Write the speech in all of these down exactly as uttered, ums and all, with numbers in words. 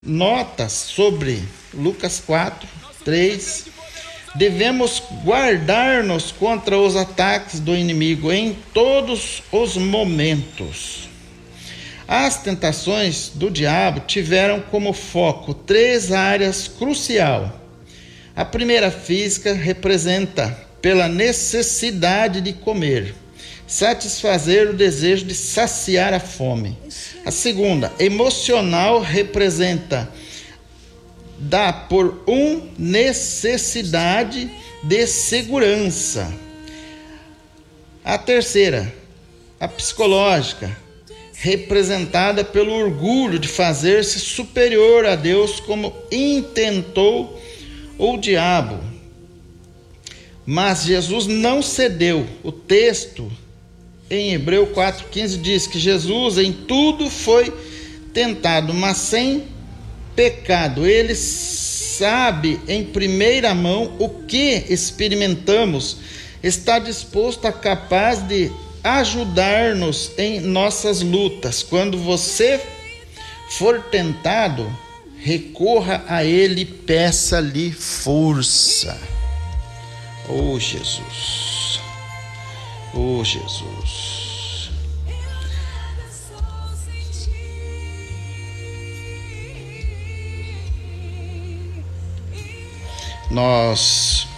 notas sobre Lucas quatro, três. Devemos guardar-nos contra os ataques do inimigo em todos os momentos. As tentações do diabo tiveram como foco três áreas cruciais. A primeira, física, representa pela necessidade de comer, satisfazer o desejo de saciar a fome. A segunda, emocional, representa dá por um necessidade de segurança. A terceira, a psicológica, representada pelo orgulho de fazer-se superior a Deus, como intentou o diabo. Mas Jesus não cedeu. O texto em Hebreus quatro, quinze diz que Jesus em tudo foi tentado, mas sem pecado. Ele sabe em primeira mão o que experimentamos, está disposto a capaz de ajudar-nos em nossas lutas. Quando você for tentado, recorra a Ele e peça-lhe força. Oh Jesus, oh Jesus. Nós,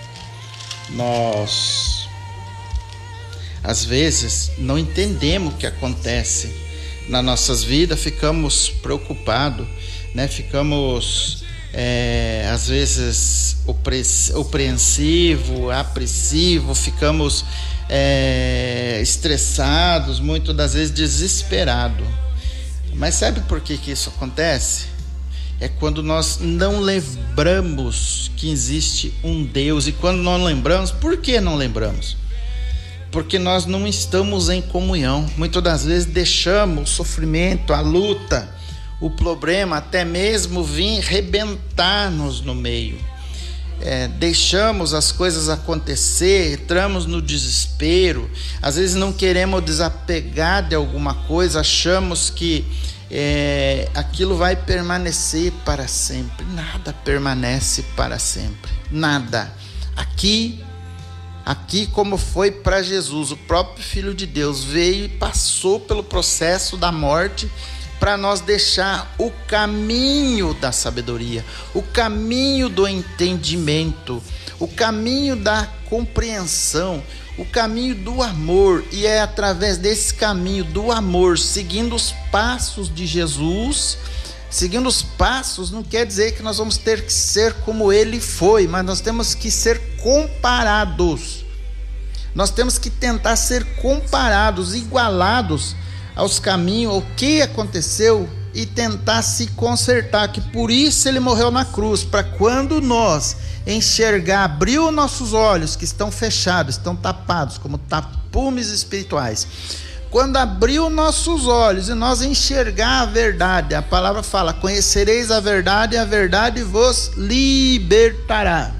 nós, às vezes, não entendemos o que acontece nas nossas vidas, ficamos preocupados, né? Ficamos, é, às vezes, apreensivo, apreensivo, ficamos é, estressados, muitas das vezes desesperados. Mas sabe por que que isso acontece? É quando nós não lembramos que existe um Deus. E quando não lembramos, por que não lembramos? Porque nós não estamos em comunhão. Muitas das vezes deixamos o sofrimento, a luta, o problema até mesmo vir rebentar-nos no meio. É, deixamos as coisas acontecer, entramos no desespero. Às vezes não queremos desapegar de alguma coisa, achamos que É, aquilo vai permanecer para sempre. Nada permanece para sempre, nada. Aqui, aqui como foi para Jesus, o próprio Filho de Deus veio e passou pelo processo da morte para nós deixar o caminho da sabedoria, o caminho do entendimento, o caminho da compreensão, o caminho do amor. E é através desse caminho do amor, seguindo os passos de Jesus. Seguindo os passos não quer dizer que nós vamos ter que ser como ele foi, mas nós temos que ser comparados. Nós temos que tentar ser comparados, igualados aos caminhos, o que aconteceu, e tentar se consertar, que por isso ele morreu na cruz, para quando nós enxergar, abrir os nossos olhos que estão fechados, estão tapados como tapumes espirituais, quando abrir os nossos olhos e nós enxergar a verdade, a palavra fala: conhecereis a verdade e a verdade vos libertará.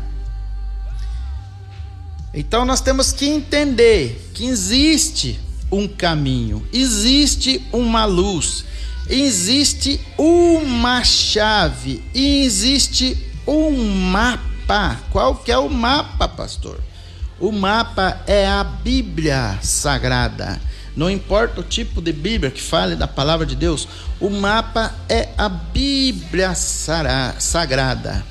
Então nós temos que entender que existe um caminho, existe uma luz, existe uma chave, existe um mapa. Qual que é o mapa, pastor? O mapa é a Bíblia Sagrada. Não importa o tipo de Bíblia que fale da palavra de Deus, o mapa é a Bíblia Sagrada.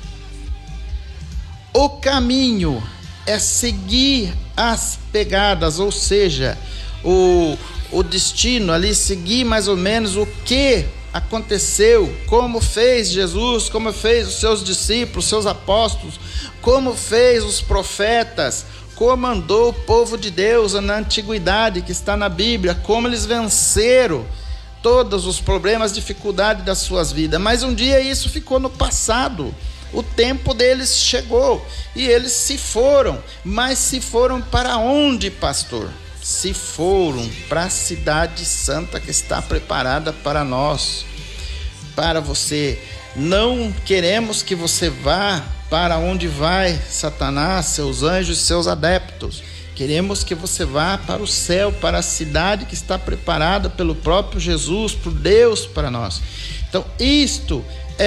O caminho é seguir as pegadas, ou seja, o, o destino ali, seguir mais ou menos o que aconteceu, como fez Jesus, como fez os seus discípulos, seus apóstolos, como fez os profetas, como andou o povo de Deus na antiguidade, que está na Bíblia, como eles venceram todos os problemas, dificuldades das suas vidas. Mas um dia isso ficou no passado, o tempo deles chegou e eles se foram. Mas se foram para onde, pastor? Se foram para a cidade santa que está preparada para nós, para você. Não queremos que você vá para onde vai Satanás, seus anjos e seus adeptos. Queremos que você vá para o céu, para a cidade que está preparada pelo próprio Jesus, por Deus para nós. Então, isto